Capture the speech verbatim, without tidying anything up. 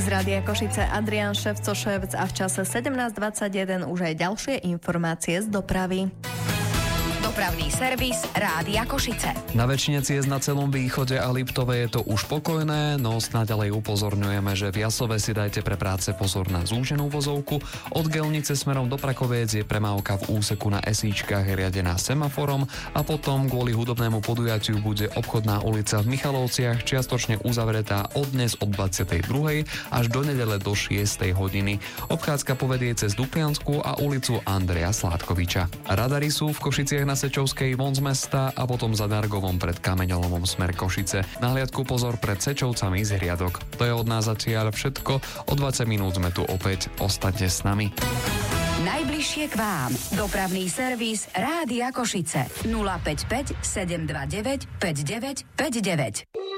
Rádia Košice Adrián Ševco-Ševc a v čase sedemnásť dvadsaťjeden už aj ďalšie informácie z dopravy. Dopravný servis Rádia Košice. Na väčšine ciest na celom východe a Liptove je to už pokojné, no snáď ďalej upozorňujeme, že v Jasove si dajte pre práce pozor na zúženú vozovku. Od Gelnice smerom do Prakoviec je premávka v úseku na esíčkach riadená semaforom a potom kvôli hudobnému podujatiu bude obchodná ulica v Michalovciach čiastočne uzavretá od dnes od dvadsiatej druhej až do nedele do šiestej hodiny. Obchádzka povedie cez Dupliansku a ulicu Andreja Sládkoviča. Radary sú v Košiciach na Sečovskej von z mesta a potom za Dargovom pred Kameňolomom smer Košice. Na hliadku pozor pred Sečovcami z Hriadok. To je od nás zatiaľ všetko. O dvadsať minút sme tu opäť. Ostaňte s nami. Najbližšie k vám. Dopravný servis Rádia Košice. nula päť päť sedem dva deväť päť deväť päť deväť.